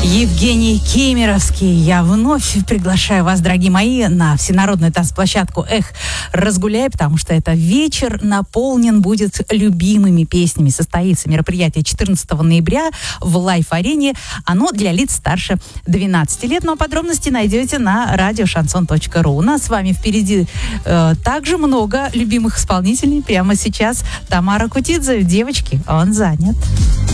Евгений Кемеровский. Я вновь приглашаю вас, дорогие мои, на всенародную танцплощадку «Эх, разгуляй», потому что это вечер наполнен будет любимыми песнями. Состоится мероприятие 14 ноября в Лайф-арене. Оно для лиц старше 12 лет, но подробности найдете на радиошансон.ру. У нас с вами впереди также много любимых исполнителей. Прямо сейчас Тамара Кутидзе. Девочки, он занят.